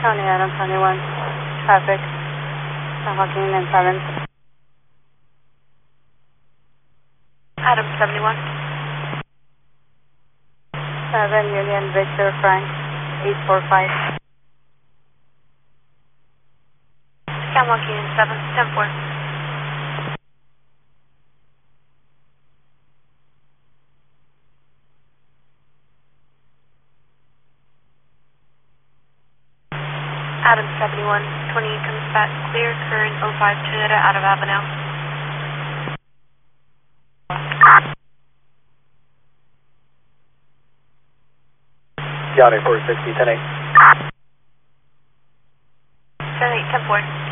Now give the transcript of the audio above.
Tony, Adam 21. Traffic. San Joaquin and 7. Adam 71. 7 Union Victor Frank 845. San Joaquin and 7, 10-4. Adam 71, 20 comes back clear, current 05 Toyota out of Avenel. Johnny 460, 10-8. 10-8, 10-4.